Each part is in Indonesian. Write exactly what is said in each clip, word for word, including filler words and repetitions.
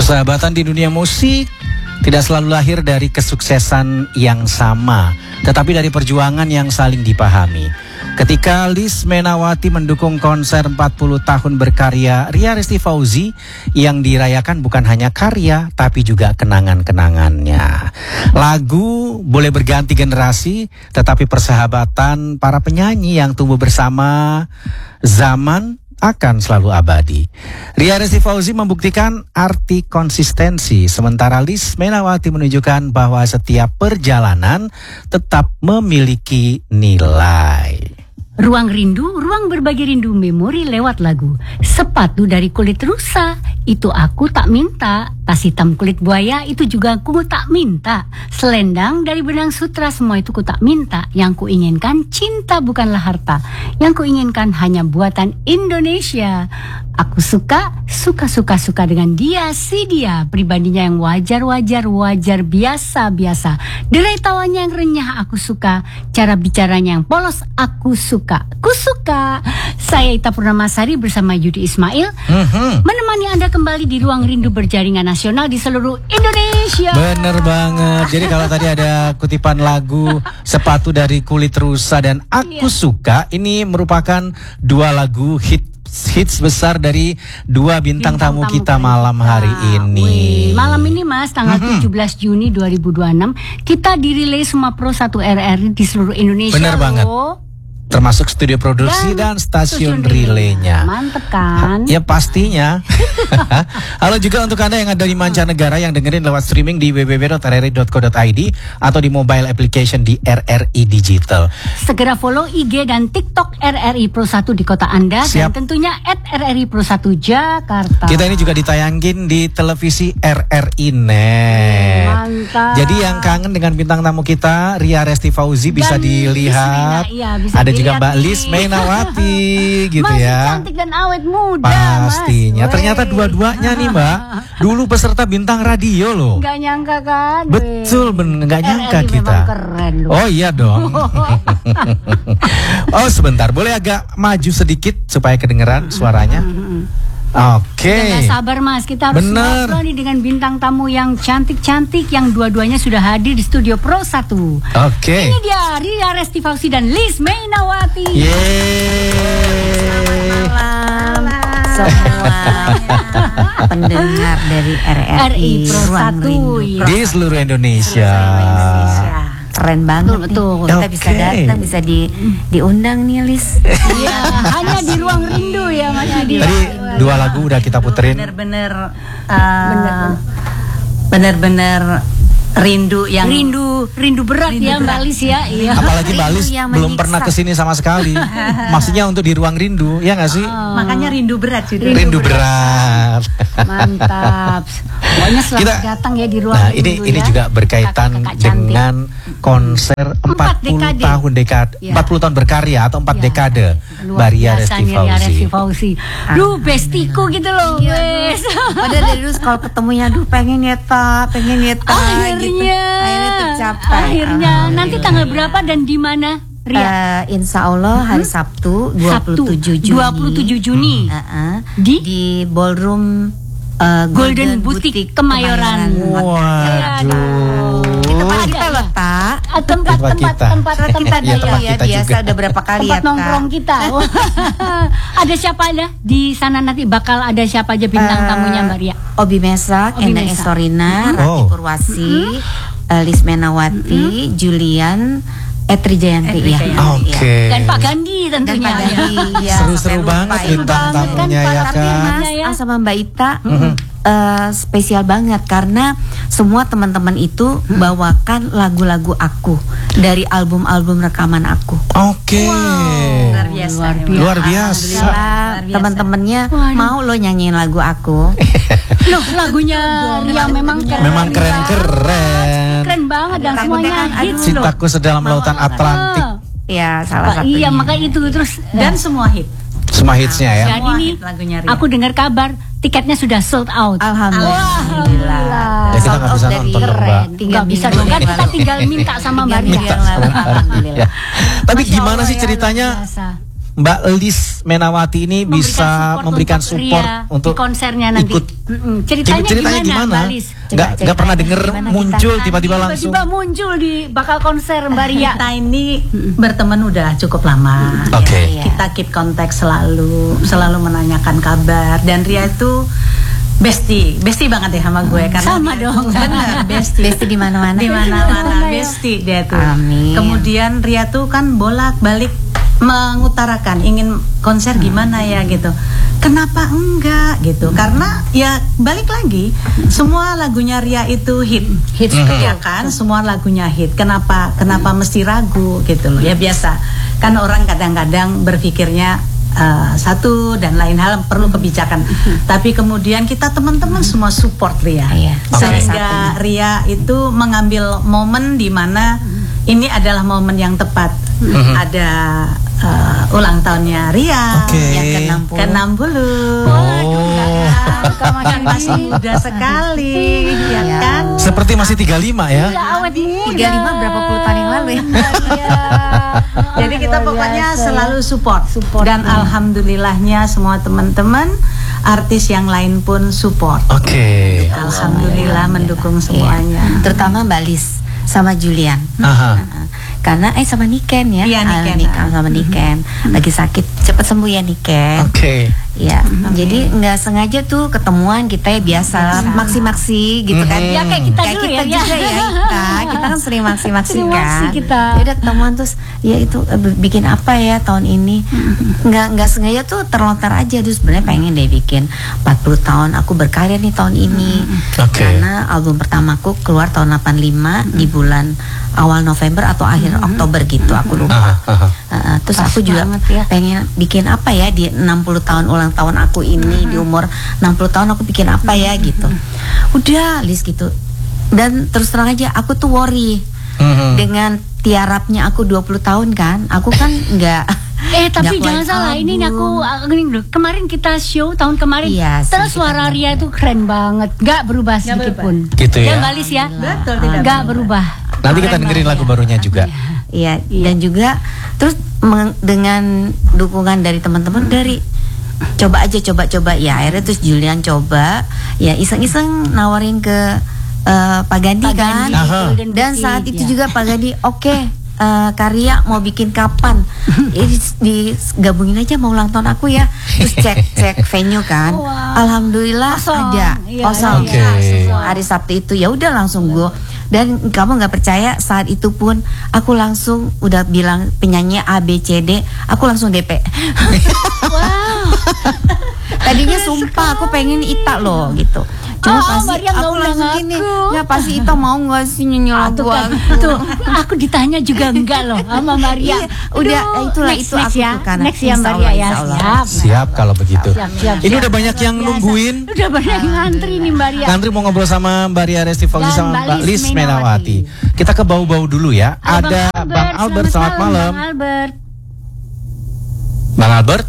Persahabatan di dunia musik tidak selalu lahir dari kesuksesan yang sama, tetapi dari perjuangan yang saling dipahami. Ketika Liz Menawati mendukung konser empat puluh tahun berkarya Ria Resti Fauzi, yang dirayakan bukan hanya karya, tapi juga kenangan-kenangannya. Lagu boleh berganti generasi, tetapi persahabatan para penyanyi yang tumbuh bersama zaman akan selalu abadi. Ria Resti Fauzi membuktikan arti konsistensi, sementara Liz Menawati menunjukkan bahwa setiap perjalanan tetap memiliki nilai. Ruang rindu, ruang berbagi rindu memori lewat lagu. Sepatu dari kulit rusa, itu aku tak minta. Tas hitam kulit buaya, itu juga aku tak minta. Selendang dari benang sutra, semua itu ku tak minta. Yang ku inginkan cinta bukanlah harta. Yang ku inginkan hanya buatan Indonesia. Aku suka, suka-suka-suka dengan dia, si dia. Pribadinya yang wajar-wajar, wajar, biasa-biasa. Derai tawanya yang renyah, aku suka. Cara bicaranya yang polos, aku suka. Ku suka. Saya Ita Purnamasari bersama Yudi Ismail mm-hmm. menemani Anda kembali di Ruang Rindu berjaringan nasional di seluruh Indonesia. Bener banget. Jadi kalau tadi ada kutipan lagu Sepatu dari Kulit Rusa dan Aku yeah. Suka, ini merupakan dua lagu hit hits besar dari dua bintang, bintang tamu, tamu kita malam hari ini. Wih, malam ini Mas, tanggal mm-hmm. tujuh belas Juni dua ribu dua puluh enam kita dirilai semua Pro satu R R I di seluruh Indonesia. Bener banget. Termasuk studio produksi dan, dan stasiun relaynya. Mantep kan? Ha, ya pastinya. Halo juga untuk Anda yang ada di mancanegara yang dengerin lewat streaming di w w w dot r r i dot co dot i d atau di mobile application di R R I Digital. Segera follow I G dan TikTok R R I Pro satu di kota Anda. Siap. Dan tentunya at R R I Pro satu Jakarta. Kita ini juga ditayangin di televisi R R I Net. Mantap. Jadi yang kangen dengan bintang tamu kita Ria Resti Fauzi dan bisa dilihat. Iya, bisa ada juga Mbak Liz Menawati gitu masih ya. Cantik dan awet muda. Pastinya. Mas. Ternyata dua-duanya nih Mbak dulu peserta bintang radio loh. Gak nyangka kan? Betul, bener gak nyangka R R I kita. Keren loh. Oh iya dong. Oh sebentar, boleh agak maju sedikit supaya kedengeran suaranya. Oke. Okay. Gak sabar Mas, kita harus ngobrol nih dengan bintang tamu yang cantik-cantik yang dua-duanya sudah hadir di studio Pro satu. Oke. Okay. Ini dia Ria Resti Fauzi dan Liz Menawati. Yeay. Selamat malam semua pendengar dari R R I Pro satu ya. Di seluruh Indonesia. Keren banget betul, betul. Kita okay. bisa datang, bisa di diundang nih Liz. Iya, hanya di Ruang Rindu ya Mas Yudi. Tadi dua lagu udah kita puterin. Bener-bener uh, bener-bener rindu yang rindu rindu berat rindu ya berat. Mbak Liz ya. Iya. Apalagi Mbak Liz belum pernah kesini sama sekali. Maksudnya untuk di Ruang Rindu, ya nggak sih? Oh. Makanya rindu berat juga. Rindu, rindu berat. berat. Mantap. Pokoknya selamat kita, datang ya di Ruang nah, Rindu. Ini ya. ini juga berkaitan Kakak-kakak dengan konser empat puluh tahun dekade, ya. empat puluh tahun berkarya atau empat ya. dekade Mbak Ria Resti Fauzi. Fauzi. Lu bestiku gitu loh, iya, padahal dari dulu kalau ketemunya aduh pengen nyeta, pengen nyeta. Akhirnya, gitu. Akhirnya tercapai. Akhirnya nanti tanggal berapa dan di mana? Ria? Uh, insya Allah hari Sabtu dua puluh tujuh Juni. dua puluh tujuh Juni. Hmm. Uh-uh. Di di ballroom uh, Golden, Golden Boutique Kemayoran. Waduh. Itu tempat kita loh, Tak. Tempat tempat tempat tempat tempat ya, tempat ya, kita biasa juga. Udah berapa kali tempat ya, nongkrong kita. Ada siapa ada di sana nanti bakal ada siapa aja bintang uh, tamunya Mbak Ria? Obi Mesak, Enda Estorina, mm-hmm. Rati Purwasi, mm-hmm. uh, Liz Menawati, mm-hmm. Julian, Etri Jayanti ya. Oke. Okay. Dan Pak Gandhi tentunya. Dan Pak Gandhi, ya. Seru-seru banget bintang tamunya ya kan. Mas sama Mbak Ita mm-hmm. uh, spesial banget karena semua teman-teman itu mm-hmm. bawakan lagu-lagu aku dari album-album rekaman aku. Oke. Okay. Wow. Luar biasa. Luar biasa. Luar biasa. Teman-temannya mau lo nyanyiin lagu aku. Loh, lagunya Ria memang keren. Memang keren-keren. Keren banget dan semuanya hits. Cintaku Sedalam Lautan Atlantik. Ya, salah satu. Iya, maka itu terus dan semua hit. Semua hitsnya ya. Dan ini aku dengar kabar tiketnya sudah sold out. Alhamdulillah. Alhamdulillah. Ya, kita nggak bisa nonton dong, Mbak. Nggak bisa dong, kan kita tinggal minta sama Mbak Ria. Alhamdulillah. Tapi gimana sih ceritanya Mbak Liz Menawati ini bisa memberikan support, support untuk konsernya nanti. Ikut Mm-mm. Ceritanya, Ceritanya gimana, gimana? Mbak Lis? Nggak Coba nggak pernah ceritain denger gimana muncul kita- tiba-tiba langsung. Tiba-tiba muncul di bakal konser Mbak Ria. Kita ini berteman udah cukup lama. Oke. Iya. Kita keep kontak selalu, selalu menanyakan kabar. Dan Ria itu bestie, bestie banget ya sama gue. Karena Sama dia dong. tuh bener, bestie. Besti di mana-mana. Di mana-mana bestie dia tuh. Amin. Kemudian Ria tuh kan bolak-balik mengutarakan ingin konser gimana ya gitu. Kenapa enggak gitu? Karena ya balik lagi semua lagunya Ria itu hit. Hits Ya kan, semua lagunya hit. Kenapa kenapa mesti ragu gitu loh. Ya biasa. Kan orang kadang-kadang berpikirnya uh, satu dan lain hal perlu kebijakan. Tapi kemudian kita teman-teman semua support Ria. Iya, Sehingga Ria itu mengambil momen di mana ini adalah momen yang tepat. Ada uh, ulang tahunnya Ria Oke. Yang ke enam puluh. ke enam puluh. Oh. Kan masih muda sekali, ya Iya. kan? Seperti masih tiga puluh lima ya. Ya, awet muda. tiga puluh lima berapa puluh tahun yang lalu ya? Iya. Jadi kita Luar pokoknya biasa. selalu support. Support, Dan ya. alhamdulillahnya semua teman-teman artis yang lain pun support. Oke. Alhamdulillah mendukung semuanya. Iya. Terutama Mbak Lis sama Julian. Aha. Nah, karena eh sama Niken ya. Iya, Niken. Ah, Niken sama Niken. Lagi sakit, cepat sembuh ya Niken. Oke. Ya, jadi nggak sengaja tuh ketemuan kita ya biasa maksi-maksi gitu kan. Mhm. Ya, kayak kita Kayak dulu kita ya, juga ya. ya kita, kita kan sering maksi-maksi Sering kan. maksi kita. Ya udah ketemuan terus ya itu eh, bikin apa ya tahun ini. Nggak nggak sengaja tuh terlontar aja terus sebenarnya pengen deh bikin empat puluh tahun aku berkarya nih tahun ini. Oke. Karena album pertamaku keluar tahun delapan puluh lima di bulan awal November atau akhir Oktober gitu aku lupa. Aha, aha. Uh, terus Pas aku juga banget ya. pengen bikin apa ya di enam puluh tahun ulang tahun aku ini di umur enam puluh tahun aku bikin apa ya gitu. Udah list gitu. Dan terus terang aja aku tuh worry Mhm. dengan tiarapnya aku dua puluh tahun kan. Aku kan enggak Eh tapi nggak jangan keluarin salah, ini nih aku, album. aku ini dulu. Kemarin kita show tahun kemarin, Iya sih, terus kita suara nggak- Ria itu keren banget, nggak berubah sedikit berubah. pun. Gitu ya. Ya Mbak Lis ya, Betul, tidak nggak berubah. Nanti kita Keren dengerin banget lagu ya. barunya juga. Iya, dan juga terus meng- dengan dukungan dari teman-teman dari coba aja coba-coba ya akhirnya terus Julian coba ya iseng-iseng nawarin ke eh, Pak Gandhi Pak kan Gandhi, Aha. Golden dan Boutique, saat itu ya. juga Pak Gandhi oke eh, Karya mau bikin kapan ini digabungin aja mau ulang tahun aku ya terus cek cek venue kan Wow. alhamdulillah Kosong. ada Iya, kosong iya, Oke. Semua hari Sabtu itu ya udah langsung gue dan kamu nggak percaya saat itu pun aku langsung udah bilang penyanyi A B C D aku langsung D P Wow. tadinya sumpah aku pengen Ita loh gitu cuma Oh, oh, pasti Maria nggak aku undang langsung gini aku. ya pasti Ita mau nggak sih nyanyi Ah, lagu tuh kan, aku tuh aku ditanya juga enggak loh sama Maria. Iya, udah, Aduh, itulah, next, itu next aku ya, tuh kan. next ya Insya Maria Allah, ya, insya Allah. siap. Siap kalau begitu. Siap, siap, Ini siap. udah banyak yang Biasa. nungguin. Udah banyak yang ngantri nih Mbak Ria. Ngantri mau ngobrol sama Mbak Ria Resti Fauzi Dan sama Mbak Mbak Lis Lis Menawati. Menawati. Kita ke bau-bau dulu ya. Halo, Ada Bang Albert, selamat malam. Bang Albert. Bang Albert.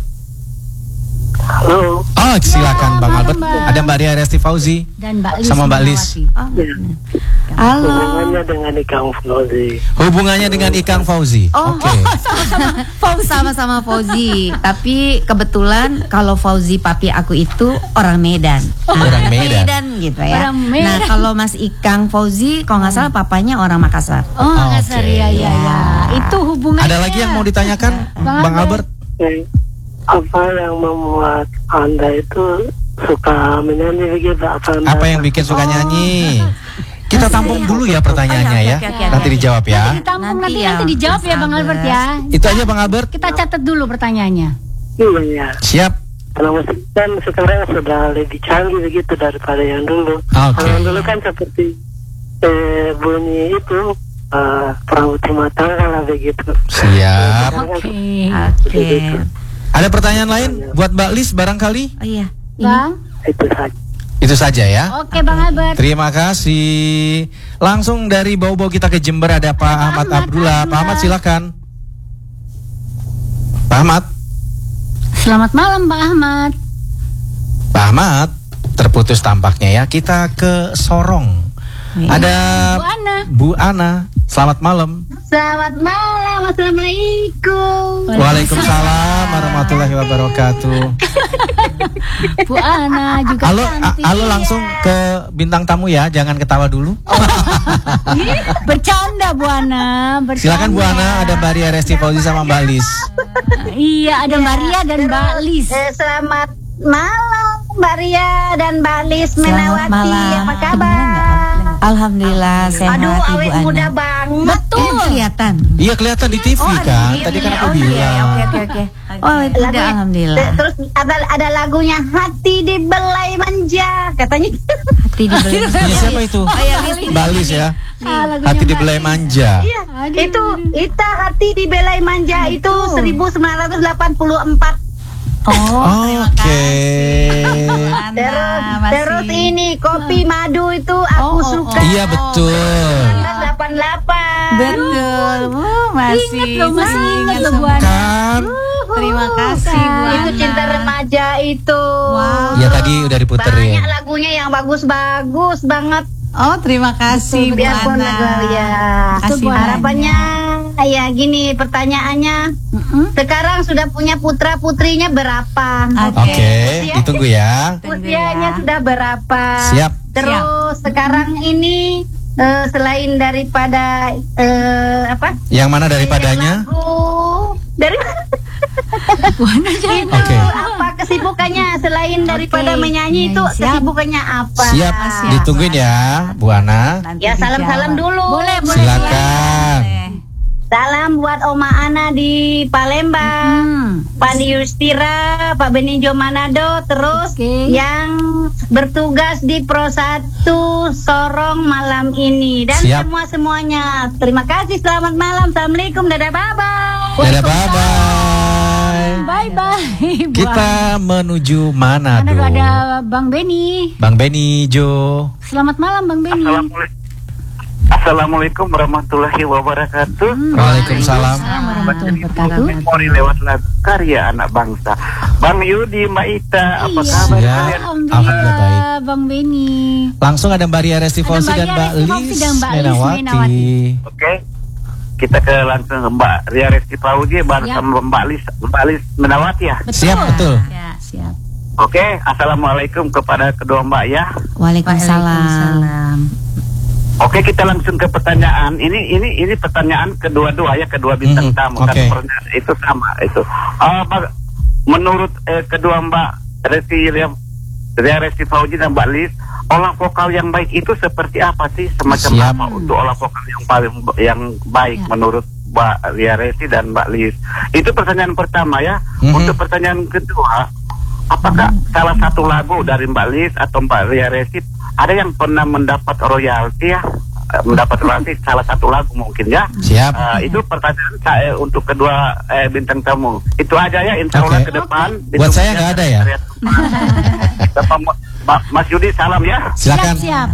Halo. Oh, silakan Ya, Bang malam, Albert. Bang. Ada Mbak Ria Resti Fauzi Dan Mbak Lis sama Mbak Lis. Menawati. Oh, Ya. halo Hubungannya dengan Ikang Fauzi. Hubungannya dengan Ikang Fauzi. Oh, Oke. Fauzi sama-sama Fauzi tapi kebetulan kalau Fauzi papi aku itu orang Medan Nah, Orang Medan. gitu ya Orang Medan. nah kalau Mas Ikang Fauzi kalau nggak salah papanya orang Makassar Oh, Makassar Oke. ya, ya, ya. Itu hubungannya. Ada lagi yang mau ditanyakan, Bang Bang Albert. Albert? Eh, apa yang membuat Anda itu suka menyanyi begitu? Apa, anda Apa yang bikin suka nyanyi? Kita tampung dulu ya pertanyaannya ya. Oke, oke, oke, Nanti oke. dijawab ya. Ditampung nanti, Nanti nanti, ya, dijawab ya Mas Bang Albert Albert. ya. Itu aja Bang Albert. Kita catat dulu pertanyaannya. Iya, ya. Siap. Karena musik kan sekarang sudah lebih canggih begitu daripada yang dulu. Oke. Kalau yang dulu kan seperti eh, bunyi itu eh, perahu timah tangga lah begitu. Siap. Oke. Oke Ada pertanyaan lain buat Mbak Lis barangkali? oh iya Bang. Itu saja. Itu saja ya. Oke Bang Albert. Terima kasih. Langsung dari bau-bau kita ke Jember ada Pak Ahmad Ahmad Abdullah. Pak Ahmad silakan. Pak Ahmad. Selamat malam Pak Ahmad. Pak Ahmad terputus tampaknya ya. Kita ke Sorong. Iya. Ada Bu Ana. Bu Ana. Selamat malam. Selamat malam, assalamualaikum. Waalaikumsalam warahmatullahi wabarakatuh. Bu Ana juga Halo, a- cantik. halo langsung ke bintang tamu ya, jangan ketawa dulu. Bercanda Bu Ana. Bercanda. Silakan Bu Ana, ada Mbak Ria Resti Fauzi sama Mbak Lis. Iya, ada Maria dan Mbak Lis. Eh, selamat malam Mbak Ria dan Mbak Lis Selamat Menawati. malam. Apa kabar? Alhamdulillah sehat Aduh, Ibu awet Ana. muda banget. Betul. Kelihatan. Iya kelihatan di T V kan, tadi kan aku Oh, iya, bilang. oke oke oke. Oh, awet muda Lagunya- alhamdulillah. te- Terus ada ada lagunya Hati Dibelai Manja katanya. Hati dibeli. Iya siapa itu? Mbak Lis ya. Hati dibelai manja. Iya, itu Ita Hati Dibelai Manja itu seribu sembilan ratus delapan puluh empat. Oh, Oke. Terus masih. terus ini Kopi Madu itu aku Oh, oh, oh. suka. Iya betul. seribu sembilan ratus delapan puluh delapan. betul. Uh, masih Ingat loh, masih masih ingat ingat loh, Bu semua. Ana. Kan? Terima kasih Bu Itu Ana. Cinta Remaja itu. Wow. Ya tadi udah diputerin. Banyak lagunya yang bagus-bagus banget. Oh, terima kasih Bu Biarpun Ana. lagu ya. Kasih Bu Ana. Harapannya ya gini pertanyaannya. Sekarang sudah punya putra putrinya berapa? Oke, ditunggu ya. Usianya sudah berapa? Siap. Terus sekarang ini eh, selain daripada eh, apa? Yang mana daripadanya? Lagu dari itu Oke. apa kesibukannya selain daripada Oke. menyanyi itu Siap. kesibukannya apa? Siap, ditungguin ya, Bu Ana. Nanti Ya salam-salam dijawab. dulu. Boleh, boleh. Silakan. Salam buat Oma Ana di Palembang, Pak Yustira, Pak Benijo Manado, terus Oke. yang bertugas di Pro satu Sorong malam ini dan Siap. semua semuanya. Terima kasih, selamat malam, assalamualaikum, dadah, bye bye. Dadah, bye-bye. Bye bye. Kita menuju Mana Manado. ada Bang Beni. Bang Beni Jo. Selamat malam Bang Beni. Assalamualaikum. Assalamualaikum warahmatullahi wabarakatuh. Waalaikumsalam. Warahmatullahi wabarakatuh. Memori lewat lagu karya anak bangsa. Bang Yudi, Mbak Ita, apa Iya. kabar Siap. kalian? Alhamdulillah Alhamdulillah Bang Beni. Langsung ada Mbak Ria Resti Ada Fauzi Mbak dan Ria Mbak Resti Fauzi Lis dan Mbak Lis Menawati. Menawati. Oke. Kita ke langsung ke Mbak Ria Resti Fauzi bersama Mbak Lis, Mbak Lis Menawati ya. Siap, betul. Ya, siap. Oke, assalamualaikum kepada kedua Mbak ya. Waalaikumsalam. Oke, kita langsung ke pertanyaan. Ini ini ini pertanyaan kedua-dua ya, kedua bintang Mhm, tamu. oke. Kan pertanyaan itu sama itu. Uh, bag- menurut eh, kedua Mbak Resti Ria Resti Fauzi dan Mbak Lis, olah vokal yang baik itu seperti apa sih? Semacam Siap. apa untuk olah vokal yang paling yang baik menurut Mbak Ria Resti dan Mbak Lis? Itu pertanyaan pertama ya. Mhm. Untuk pertanyaan kedua, apakah salah satu lagu dari Mbak Lis atau Mbak Ria Resti ada yang pernah mendapat royalti ya? Eh, mendapat royalti salah satu lagu mungkin ya? Siap. Eh, itu pertanyaan saya untuk kedua eh, bintang tamu. Itu aja ya, insya Allah Oke. ke depan. Buat saya nggak ada ya? Bapak Ma- Mas Yudi salam ya. Silakan. Siap.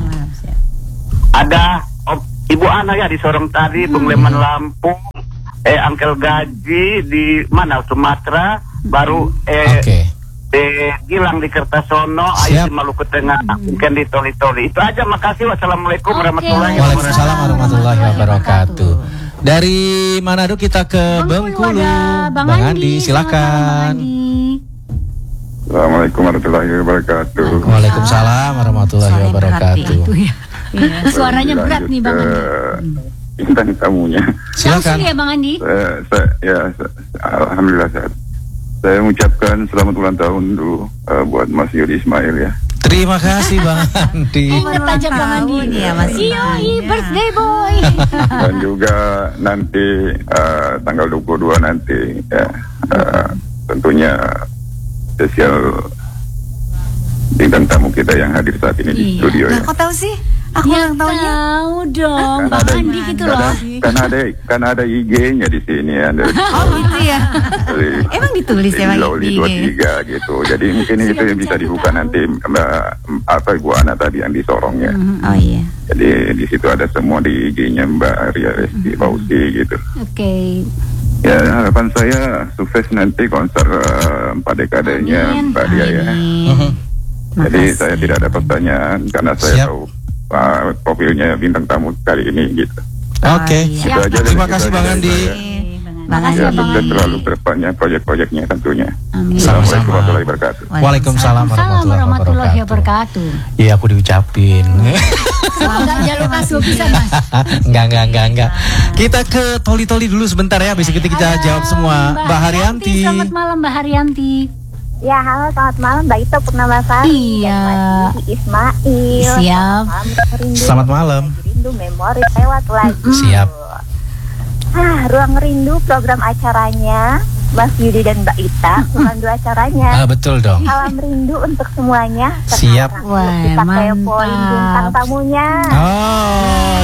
Ada Om- Ibu Ana ya di Sorong tadi, Bung Leman Lampung, eh Angkel Gaji di mana Sumatera, baru eh Oke. eh, Gilang di Kertasono, Siap. Ayu di Maluku Tengah, mungkin di Toli-Toli. Itu aja, makasih. Wassalamualaikum Oke. warahmatullahi Waalaikumsalam warahmatullahi wabarakatuh. Dari Manado kita ke Bengkulu. ada Bang, Bang Andi. Andi, Selamat malam, Bang silakan. Andi. Assalamualaikum warahmatullahi wabarakatuh. Waalaikumsalam warahmatullahi Suara yang wabarakatuh. Itu ya. Suaranya berat nih Bang Andi. Andi. Bintang tamunya. Langsung Silakan. ya Bang Andi. Saya, saya, ya, saya, alhamdulillah sehat. Saya mengucapkan selamat ulang tahun dulu uh, buat Mas Yudi Ismail ya. Terima kasih Bang Andi. Ingat aja Bang Andi. tahun ya, Mas Yoi, Ismail. birthday boy. Dan juga nanti uh, tanggal dua puluh dua nanti ya, uh, tentunya spesial bintang tamu kita yang hadir saat ini di Iya. studio Nah, ya. kok tahu sih? Aku Ya ulang tahunnya. tahu dong Kan Bang ada- Andi gitu kan loh. ada- Kan ada kan ada I G-nya di sini ya. Dari, Oh gitu ya. dari, Emang ditulis ya Bang Loli di I dua G? tiga gitu. Jadi mungkin itu yang bisa dibuka nanti Mbak apa Ibu Ana tadi yang disorong ya. Oh iya. Jadi di situ ada semua di I G-nya Mbak Ria Resti Fauzi gitu. Oke. Ya harapan saya sukses nanti konser uh, empat dekadenya Amin. Mbak Ria ya. Mhm. Jadi Makasih. saya tidak ada pertanyaan karena saya Siap. tahu uh, profilnya bintang tamu kali ini gitu. Oke. iya. Siap. Itu aja dari Terima kita kasih aja Bang dari Andi. saya. Makasih Ya, Bang sukses Andi. selalu ke depannya proyek-proyeknya tentunya. Amin. Sama-sama. Assalamualaikum warahmatullahi wabarakatuh. Waalaikumsalam Salam warahmatullahi warahmatullahi wabarakatuh. Iya, aku diucapin. Enggak jalur kasu bisa Mas. Enggak, enggak, enggak, enggak. Kita ke Toli-Toli dulu sebentar ya, habis itu kita Halo, jawab semua. Mbak Haryanti. Selamat malam Mbak Haryanti. Ya, halo, selamat malam Mbak Ito Purnama Sari. Iya. Dan Mas Ismail. Siap. Selamat malam, Rindu. Selamat malam. Rindu memori lewat lagi. Siap. Ah, Ruang Rindu program acaranya Mas Yudi dan Mbak Ita, pemandu acaranya. Ah, betul dong. Salam rindu untuk semuanya. Siap. Sekarang Wah, kita mantap. kepoin bintang tamunya. Oh,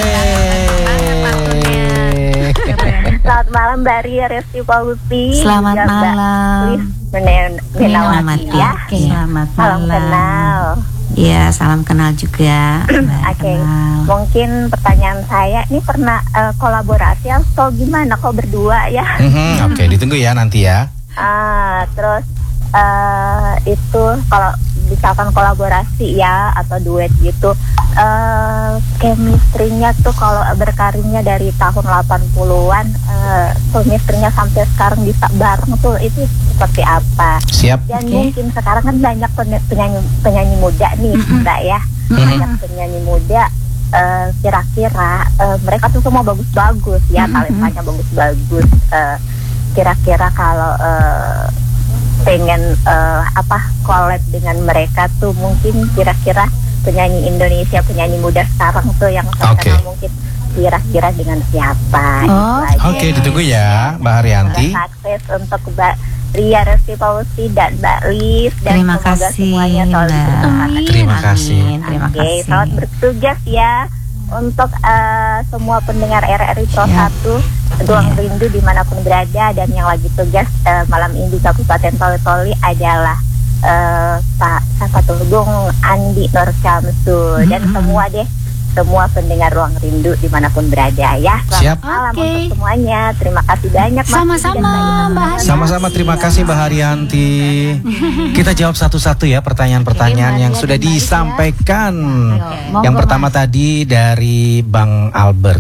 yeay. Selamat malam Mbak Ria Resti Pauti. Selamat juga Mbak malam. Lis Men- Menawati ya. Oke. Selamat Salam malam. kenal. Iya, salam kenal juga. Oke, mungkin pertanyaan saya ini pernah eh, kolaborasi atau gimana kok berdua ya? Mhm, Oke, ditunggu ya nanti ya. Ah, terus eh, itu kalau misalkan kolaborasi ya atau duet gitu, eh chemistry-nya tuh kalau berkarirnya dari tahun delapan puluhan, eh, chemistry-nya sampai sekarang bisa bareng tuh itu seperti apa? Siap. Dan Oke. mungkin sekarang kan banyak pen- penyanyi penyanyi muda nih, Mbak ya, banyak penyanyi muda. eh, kira-kira eh, mereka tuh semua bagus-bagus ya, talentanya bagus-bagus. Eh, kira-kira kalau eh, pengen eh, apa collab dengan mereka tuh mungkin kira-kira penyanyi Indonesia, penyanyi muda sekarang tuh yang terkenal Oke. mungkin kira-kira dengan siapa? Oh, Itu aja. Oke, ditunggu ya, Mbak Haryanti. Semoga sukses untuk Mbak Ria Resti Pauti dan Mbak Lis, dan Terima semoga kasih, semuanya selalu Mbak. bersemangat. Amin. Terima kasih. Amin, terima Oke, kasih. selamat bertugas ya untuk eh, semua pendengar R R I Pro Siap. satu Ruang Iya. Rindu dimanapun berada, dan yang lagi tugas eh, malam ini di Kabupaten Toli-Toli adalah eh, Pak siapa tuh Bung Andi Nur Syamsul, dan semua deh semua pendengar Ruang Rindu dimanapun berada ya. Selamat Siap. malam Oke. untuk semuanya. Terima kasih banyak Mas Sama-sama, Yudi dan Mbak Ita. Mbak Haryanti. Sama-sama, terima kasih Mbak Haryanti. Kita jawab satu-satu ya pertanyaan-pertanyaan Oke, yang Mbak sudah Ria dan Mbak Lis ya. disampaikan. Monggo, Yang pertama Mas. tadi dari Bang Albert.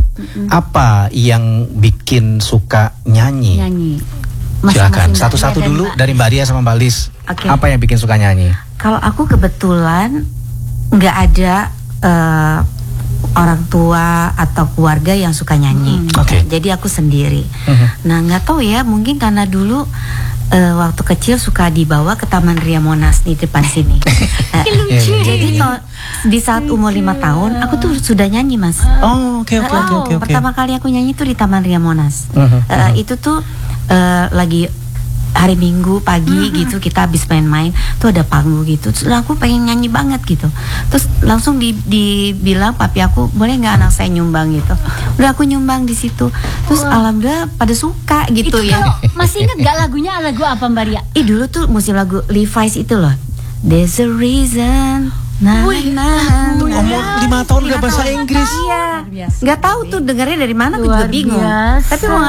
Apa yang bikin suka nyanyi? Nyanyi. Silakan Masing-masing Mbak satu-satu Ria dan dulu Mbak- dari Mbak Ria sama Mbak Lis. Oke. Apa yang bikin suka nyanyi? Kalau aku kebetulan nggak ada eh, orang tua atau keluarga yang suka nyanyi. Oke. Jadi aku sendiri. Mhm. Nah, nggak tahu ya, mungkin karena dulu eh, waktu kecil suka dibawa ke Taman Ria Monas di depan sini. Eh, Lucu. Jadi kalau di saat umur lima tahun aku tuh sudah nyanyi, Mas. Oh, oke oke oke Oh, oke oke. Pertama kali aku nyanyi tuh di Taman Ria Monas. Mhm, Eh, itu tuh eh, lagi hari Minggu pagi gitu, kita habis main-main tuh ada panggung gitu, terus aku pengen nyanyi banget gitu, terus langsung di, dibilang papi aku, boleh nggak anak saya nyumbang gitu. Udah aku nyumbang di situ, terus alhamdulillah pada suka gitu Itu ya. kalau masih ingat gak lagunya, lagu apa Mbak Ria? Ih, dulu tuh musim lagu Levi's itu loh, There's a Reason. Nah, Wih, nah, lagunya. Umur lima tahun udah bahasa Inggris. Iya, nggak tahu tuh dengarnya dari mana, aku juga Luar bingung. biasa. Tapi mau